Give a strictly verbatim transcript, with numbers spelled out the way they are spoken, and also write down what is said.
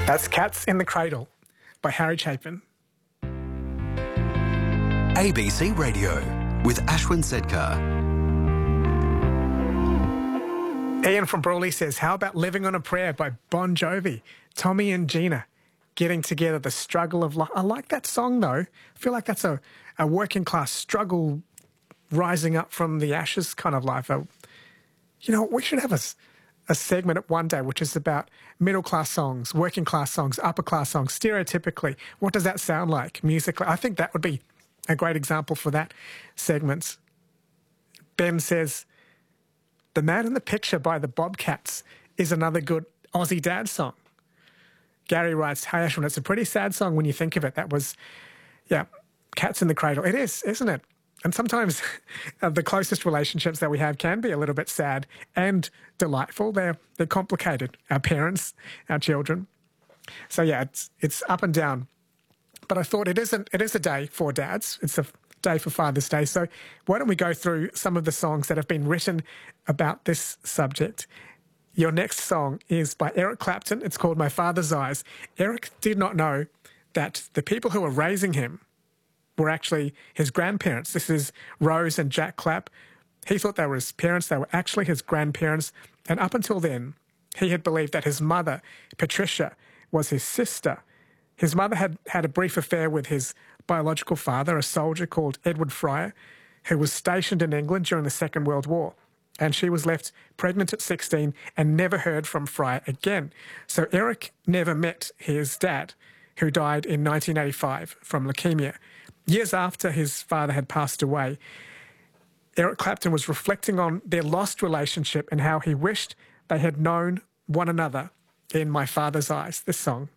That's Cats in the Cradle by Harry Chapin. A B C Radio with Ashwin Sedkar. Ian from Brawley says, how about Living on a Prayer by Bon Jovi? Tommy and Gina getting together, the struggle of life. I like that song, though. I feel like that's a, a working class struggle, rising up from the ashes kind of life. Uh, you know, we should have a, a segment at one day which is about middle class songs, working class songs, upper class songs, stereotypically. What does that sound like musically? I think that would be a great example for that segment. Ben says, The Man in the Picture by the Bobcats is another good Aussie dad song. Gary writes, hey Ashwin, it's a pretty sad song when you think of it. That was, yeah, Cats in the Cradle. It is, isn't it? And sometimes uh, the closest relationships that we have can be a little bit sad and delightful. They're, they're complicated, our parents, our children. So yeah, it's, it's up and down. But I thought it isn't, it is a day for dads. It's a day for Father's Day. So why don't we go through some of the songs that have been written about this subject. Your next song is by Eric Clapton. It's called My Father's Eyes. Eric did not know that the people who were raising him were actually his grandparents. This is Rose and Jack Clapp. He thought they were his parents. They were actually his grandparents. And up until then, he had believed that his mother, Patricia, was his sister. His mother had had a brief affair with his biological father, a soldier called Edward Fryer, who was stationed in England during the Second World War. And she was left pregnant at sixteen and never heard from Fryer again. So Eric never met his dad, who died in nineteen eighty-five from leukemia. Years after his father had passed away, Eric Clapton was reflecting on their lost relationship and how he wished they had known one another in My Father's Eyes, this song.